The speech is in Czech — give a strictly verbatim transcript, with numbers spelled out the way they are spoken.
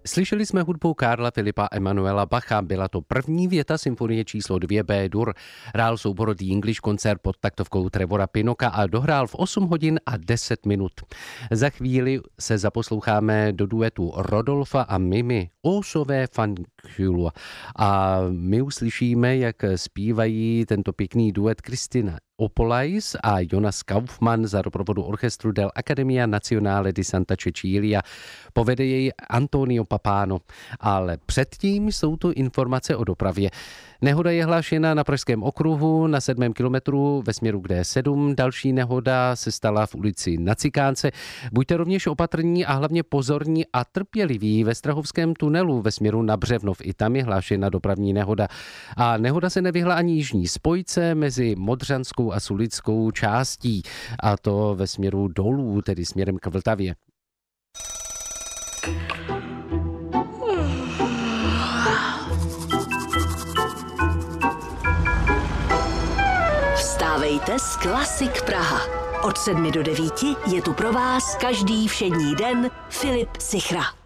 Slyšeli jsme hudbu Karla Filipa Emanuela Bacha. Byla to první věta symfonie číslo dvě B-dur. Hrál soubor The English koncert pod taktovkou Trevora Pinnocka a dohrál v osm hodin a deset minut. Za chvíli se zaposloucháme do duetu Rodolfa a Mimi Osové Fankulu. A my uslyšíme, jak zpívají tento pěkný duet Kristina Opolais a Jonas Kaufmann za doprovodu orchestru del Accademia Nazionale di Santa Cecilia. Povede jej Antonio Papano. Ale předtím jsou tu informace o dopravě. Nehoda je hlášena na Pražském okruhu na sedmém kilometru ve směru k D sedm. Další nehoda se stala v ulici Na Cikánce. Buďte rovněž opatrní a hlavně pozorní a trpěliví ve Strahovském tunelu ve směru na Břevnov. I tam je hlášena dopravní nehoda. A nehoda se nevyhla ani jižní spojce mezi Modřanskou a Sulickou částí. A to ve směru dolů, tedy směrem k Vltavě. Vstávejte s Klasik Praha. Od sedmi do devíti je tu pro vás každý všední den Filip Sichra.